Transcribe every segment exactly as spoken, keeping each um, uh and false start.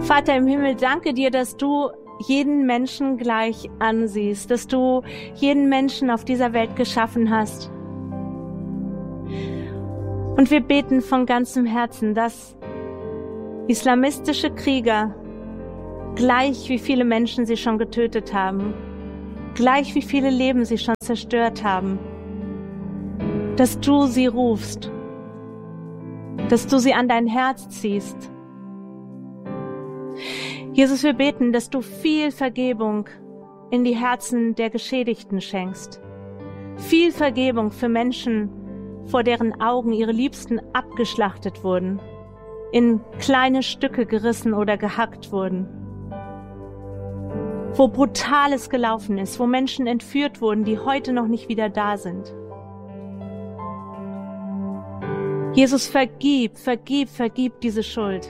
Vater im Himmel, danke dir, dass du jeden Menschen gleich ansiehst, dass du jeden Menschen auf dieser Welt geschaffen hast. Und wir beten von ganzem Herzen, dass islamistische Krieger, gleich wie viele Menschen sie schon getötet haben, gleich wie viele Leben sie schon zerstört haben, dass du sie rufst, dass du sie an dein Herz ziehst. Jesus, wir beten, dass du viel Vergebung in die Herzen der Geschädigten schenkst. Viel Vergebung für Menschen, vor deren Augen ihre Liebsten abgeschlachtet wurden, in kleine Stücke gerissen oder gehackt wurden. Wo Brutales gelaufen ist, wo Menschen entführt wurden, die heute noch nicht wieder da sind. Jesus, vergib, vergib, vergib diese Schuld.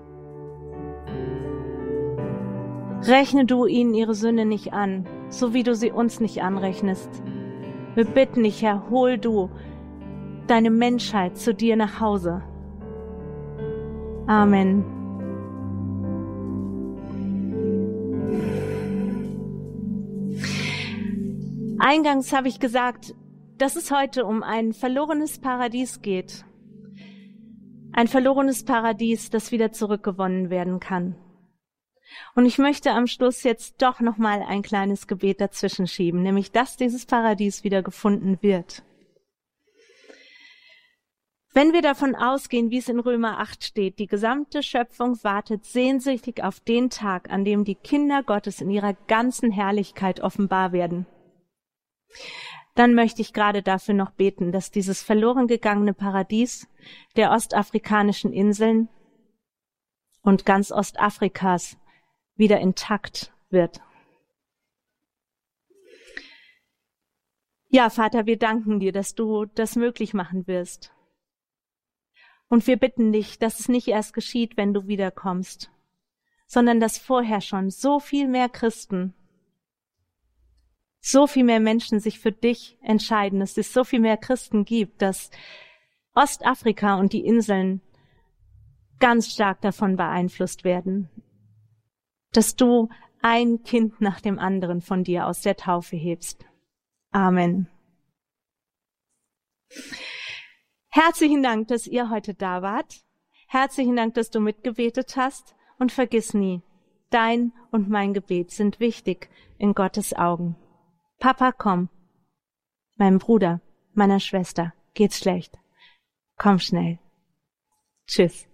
Rechne du ihnen ihre Sünde nicht an, so wie du sie uns nicht anrechnest. Wir bitten dich, Herr, hol du deine Menschheit zu dir nach Hause. Amen. Eingangs habe ich gesagt, dass es heute um ein verlorenes Paradies geht. Ein verlorenes Paradies, das wieder zurückgewonnen werden kann. Und ich möchte am Schluss jetzt doch nochmal ein kleines Gebet dazwischen schieben, nämlich, dass dieses Paradies wieder gefunden wird. Wenn wir davon ausgehen, wie es in Römer acht steht, die gesamte Schöpfung wartet sehnsüchtig auf den Tag, an dem die Kinder Gottes in ihrer ganzen Herrlichkeit offenbar werden, dann möchte ich gerade dafür noch beten, dass dieses verloren gegangene Paradies der ostafrikanischen Inseln und ganz Ostafrikas wieder intakt wird. Ja, Vater, wir danken dir, dass du das möglich machen wirst. Und wir bitten dich, dass es nicht erst geschieht, wenn du wiederkommst, sondern dass vorher schon so viel mehr Christen, so viel mehr Menschen sich für dich entscheiden, dass es so viel mehr Christen gibt, dass Ostafrika und die Inseln ganz stark davon beeinflusst werden, dass du ein Kind nach dem anderen von dir aus der Taufe hebst. Amen. Herzlichen Dank, dass ihr heute da wart. Herzlichen Dank, dass du mitgebetet hast. Und vergiss nie, dein und mein Gebet sind wichtig in Gottes Augen. Papa, komm. Meinem Bruder, meiner Schwester geht's schlecht. Komm schnell. Tschüss.